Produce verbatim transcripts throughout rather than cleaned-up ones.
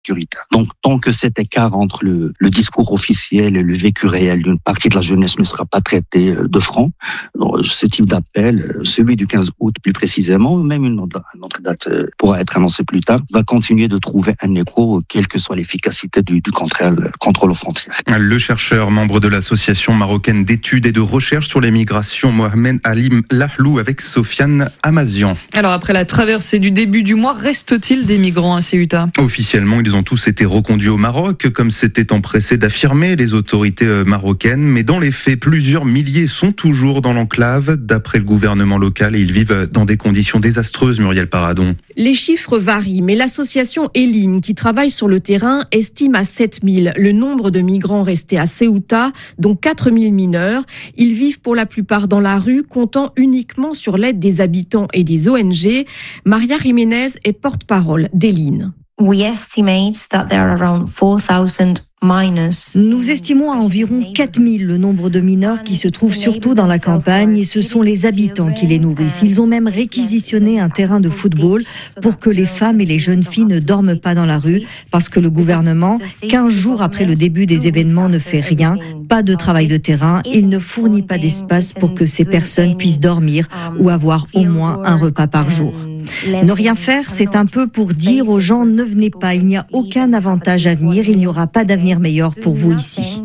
sécuritaire. Donc, tant que cet écart entre le, le discours officiel et le vécu réel d'une partie de la jeunesse ne sera pas traité de front, ce type d'appel, celui du quinze août plus précisément, ou même une autre, une autre date pourra être annoncée plus tard, va continuer de trouver un écho, quelle que soit l'efficacité du, du contrôle, contrôle aux frontières. Le chercheur, membre de l'association marocaine d'études et de recherche sur les migrations, Mohamed Alim Lahlou, avec Sofiane Amazian. Alors après la traversée du début du mois, reste-t-il des migrants à Ceuta ? Officiellement, ils ont tous été reconduits au Maroc, comme s'était empressé d'affirmer les autorités marocaines. Mais dans les faits, plusieurs milliers sont toujours dans l'enclave. D'après le gouvernement local, ils vivent dans des conditions désastreuses, Muriel Paradon. Les chiffres varient, mais l'association Eline, qui travaille sur le terrain, estime à sept mille le nombre de migrants restés à Ceuta, dont quatre mille mineurs. Ils vivent pour la plupart dans la rue, comptant uniquement sur l'aide des habitants et des O N G. Maria Jiménez est porte-parole d'Eline. We estimate that there are around four thousand minors. Nous estimons à environ quatre mille le nombre de mineurs qui se trouvent surtout dans la campagne et ce sont les habitants qui les nourrissent. Ils ont même réquisitionné un terrain de football pour que les femmes et les jeunes filles ne dorment pas dans la rue parce que le gouvernement, quinze jours après le début des événements, ne fait rien, pas de travail de terrain, il ne fournit pas d'espace pour que ces personnes puissent dormir ou avoir au moins un repas par jour. Ne rien faire, c'est un peu pour dire aux gens ne venez pas, il n'y a aucun avantage à venir, il n'y aura pas d'avenir meilleur pour vous ici.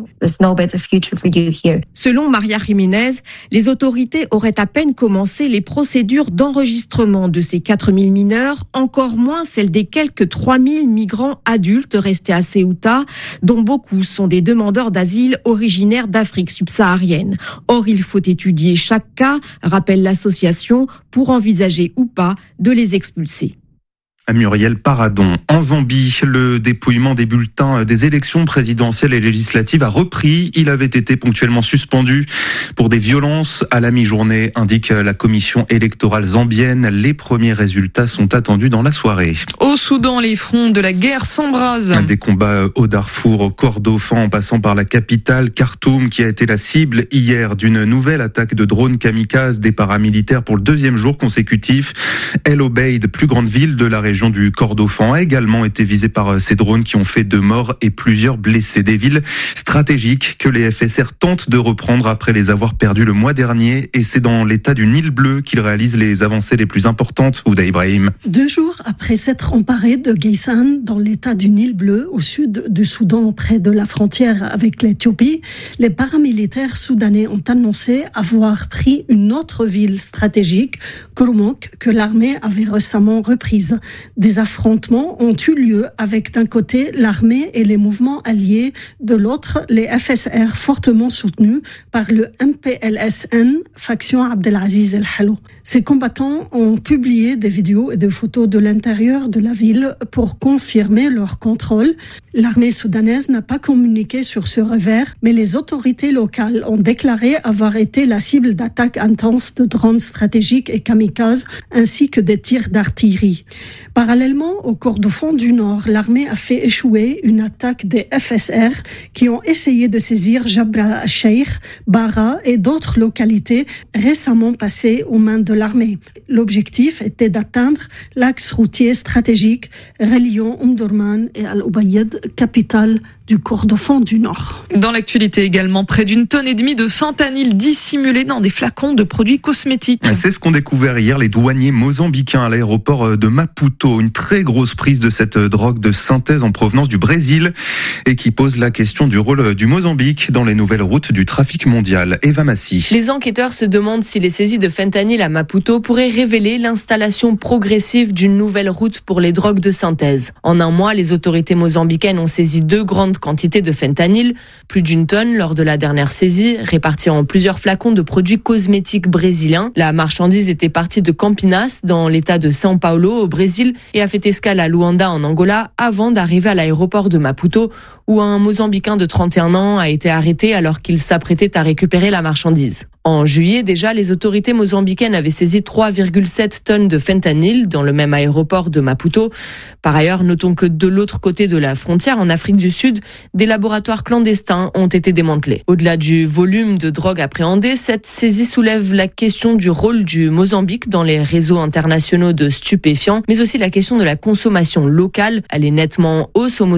Selon Maria Jiménez, les autorités auraient à peine commencé les procédures d'enregistrement de ces quatre mille mineurs, encore moins celles des quelques trois mille migrants adultes restés à Ceuta, dont beaucoup sont des demandeurs d'asile originaires d'Afrique subsaharienne. Or, il faut étudier chaque cas, rappelle l'association, pour envisager ou pas de les expulser. Muriel Paradon. En Zambie, le dépouillement des bulletins des élections présidentielles et législatives a repris. Il avait été ponctuellement suspendu pour des violences à la mi-journée, indique la commission électorale zambienne. Les premiers résultats sont attendus dans la soirée. Au Soudan, les fronts de la guerre s'embrasent. Des combats au Darfour, au Kordofan, en passant par la capitale, Khartoum, qui a été la cible hier d'une nouvelle attaque de drones kamikazes des paramilitaires pour le deuxième jour consécutif. El Obeid, plus grande ville de la région du Kordofan, a également été visée par ces drones qui ont fait deux morts et plusieurs blessés. Des villes stratégiques que les F S R tentent de reprendre après les avoir perdues le mois dernier, et c'est dans l'état du Nil bleu qu'ils réalisent les avancées les plus importantes. Ouda Ibrahim. Deux jours après s'être emparés de Geysan dans l'état du Nil bleu au sud du Soudan, près de la frontière avec l'Éthiopie, les paramilitaires soudanais ont annoncé avoir pris une autre ville stratégique, Kurmuk, que l'armée avait récemment reprise. Des affrontements ont eu lieu avec d'un côté l'armée et les mouvements alliés, de l'autre les F S R fortement soutenus par le M P L S N, faction Abdelaziz El-Halo. Ces combattants ont publié des vidéos et des photos de l'intérieur de la ville pour confirmer leur contrôle. L'armée soudanaise n'a pas communiqué sur ce revers, mais les autorités locales ont déclaré avoir été la cible d'attaques intenses de drones stratégiques et kamikazes, ainsi que des tirs d'artillerie. Parallèlement, au Kordofan du Nord, l'armée a fait échouer une attaque des F S R qui ont essayé de saisir Jabra al-Sheikh, Bara et d'autres localités récemment passées aux mains de l'armée. L'objectif était d'atteindre l'axe routier stratégique reliant Omdurman et Al-Ubayyad, capitale du Kordofan du Nord. Dans l'actualité également, près d'une tonne et demie de fentanyl dissimulé dans des flacons de produits cosmétiques. C'est ce qu'ont découvert hier les douaniers mozambicains à l'aéroport de Maputo. Une très grosse prise de cette drogue de synthèse en provenance du Brésil et qui pose la question du rôle du Mozambique dans les nouvelles routes du trafic mondial. Eva Massi. Les enquêteurs se demandent si les saisies de fentanyl à Maputo pourraient révéler l'installation progressive d'une nouvelle route pour les drogues de synthèse. En un mois, les autorités mozambicaines ont saisi deux grandes quantités de fentanyl, plus d'une tonne lors de la dernière saisie, répartie en plusieurs flacons de produits cosmétiques brésiliens. La marchandise était partie de Campinas, dans l'état de São Paulo, au Brésil, et a fait escale à Luanda, en Angola, avant d'arriver à l'aéroport de Maputo, où un Mozambicain de trente et un ans a été arrêté alors qu'il s'apprêtait à récupérer la marchandise. En juillet, déjà, les autorités mozambicaines avaient saisi trois virgule sept tonnes de fentanyl dans le même aéroport de Maputo. Par ailleurs, notons que de l'autre côté de la frontière, en Afrique du Sud, des laboratoires clandestins ont été démantelés. Au-delà du volume de drogue appréhendé, cette saisie soulève la question du rôle du Mozambique dans les réseaux internationaux de stupéfiants, mais aussi la question de la consommation locale. Elle est nettement hausse au